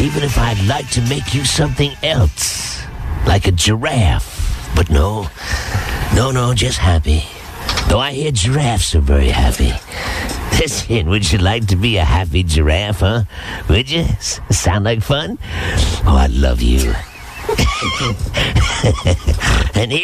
even if I'd like to make you something else, like a giraffe. But no, just happy. Though I hear giraffes are very happy. Listen, would you like to be a happy giraffe, huh? Would you? Sound like fun? Oh, I love you. And here